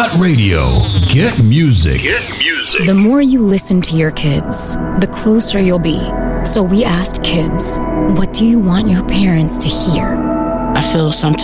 Radio. Get music. The more you listen to your kids, the closer you'll be. So we asked kids, what do you want your parents to hear? I feel sometimes